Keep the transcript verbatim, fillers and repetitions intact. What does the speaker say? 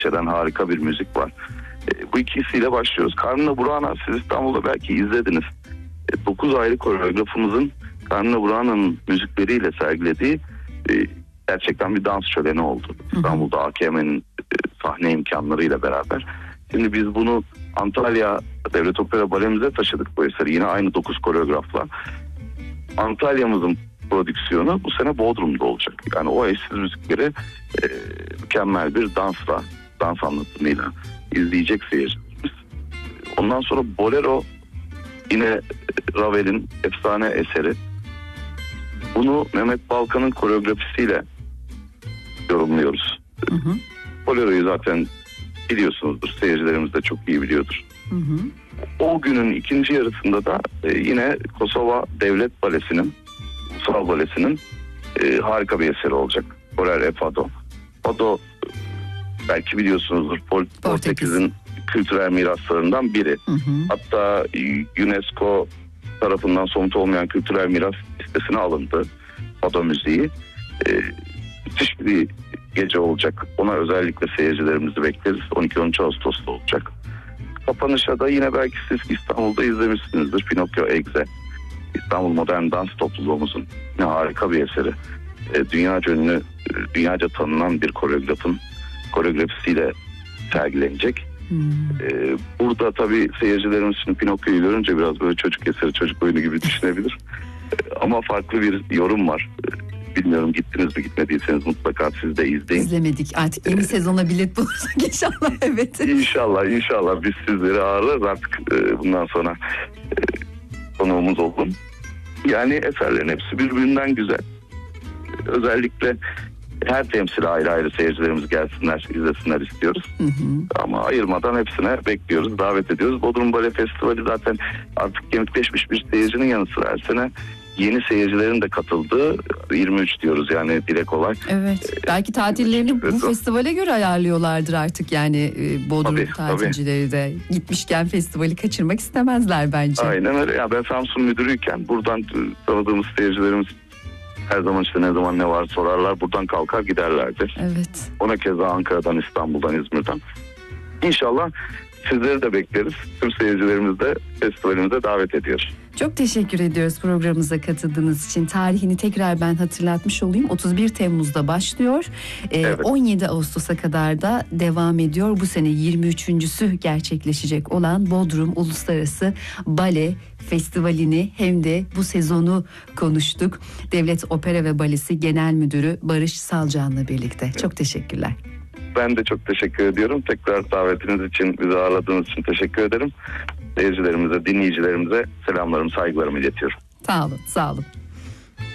Türkçeden harika bir müzik var. E, bu ikisiyle başlıyoruz. Karnına Burana, siz İstanbul'da belki izlediniz. E, dokuz ayrı koreografımızın Karnına Burana'nın müzikleriyle sergilediği e, gerçekten bir dans şöleni oldu. İstanbul'da A K M'nin e, sahne imkanlarıyla beraber. Şimdi biz bunu Antalya Devlet Opera Balemize taşıdık bu eseri. Yine aynı dokuz koreografla. Antalya'mızın prodüksiyonu bu sene Bodrum'da olacak. Yani o eşsiz müzikleri e, mükemmel bir dansla, dans anlatımıyla izleyecek seyircilerimiz. Ondan sonra Bolero yine Ravel'in efsane eseri. Bunu Mehmet Balkan'ın koreografisiyle yorumluyoruz. Hı hı. Bolero'yu zaten biliyorsunuzdur. Seyircilerimiz de çok iyi biliyordur. Hı hı. O günün ikinci yarısında da e, yine Kosova Devlet Balesi'nin, Ulusal Balesi'nin e, harika bir eseri olacak. Borer e Fado. Fado belki biliyorsunuzdur, Portekiz'in kültürel miraslarından biri. Hı hı. Hatta UNESCO tarafından somut olmayan kültürel miras listesine alındı Fado müziği. E, müthiş bir gece olacak. Ona özellikle seyircilerimizi bekleriz. on iki on üç Ağustos'ta olacak. Kapanışa da yine belki siz İstanbul'da izlemişsinizdir. Pinokyo Egze. İstanbul Modern Dans Topluluğumuzun ne harika bir eseri. E, dünyaca ünlü, dünyaca tanınan bir koreografın koreografisiyle sergilenecek. Hmm. E, burada tabii seyircilerimiz şimdi Pinokyo'yu görünce biraz böyle çocuk eseri, çocuk oyunu gibi düşünebilir. E, ama farklı bir yorum var. E, bilmiyorum, gittiniz mi, gitmediyseniz mutlaka siz de izleyin. İzlemedik. Artık yeni ee, sezona bilet bulursak inşallah. Evet. İnşallah inşallah biz sizleri ağırlarız artık e, bundan sonra e, konuğumuz olun. Yani eserlerin hepsi birbirinden güzel. Özellikle her temsile ayrı ayrı seyircilerimiz gelsinler, izlesinler istiyoruz. Hı hı. Ama ayırmadan hepsine bekliyoruz, davet ediyoruz. Bodrum Bale Festivali zaten artık kemikleşmiş bir seyircinin yanı sıra her sene yeni seyircilerin de katıldığı yirmi üç diyoruz yani, dile kolay. Evet. Ee, belki tatillerini bu festivale göre ayarlıyorlardır artık yani e, Bodrum tabii, tatilcileri tabii. de gitmişken festivali kaçırmak istemezler bence. Aynen öyle. Ya ben Samsun müdürüyken buradan tanıdığımız seyircilerimiz her zaman işte ne zaman ne var sorarlar, buradan kalkar giderlerdi. Evet. Ona keza Ankara'dan, İstanbul'dan, İzmir'den. İnşallah sizleri de bekleriz. Tüm seyircilerimizi de festivalimize davet ediyoruz. Çok teşekkür ediyoruz programımıza katıldığınız için. Tarihini tekrar ben hatırlatmış olayım. otuz bir Temmuz'da başlıyor. Ee, evet. on yedi Ağustos'a kadar da devam ediyor. Bu sene yirmi üçüncüsü gerçekleşecek olan Bodrum Uluslararası Bale Festivali'ni hem de bu sezonu konuştuk. Devlet Opera ve Balesi Genel Müdürü Barış Salcan'la birlikte. Evet. Çok teşekkürler. Ben de çok teşekkür ediyorum. Tekrar davetiniz için, bizi ağırladığınız için teşekkür ederim. Seyircilerimize, dinleyicilerimize selamlarımı, saygılarımı iletiyorum. Sağ olun, sağ olun.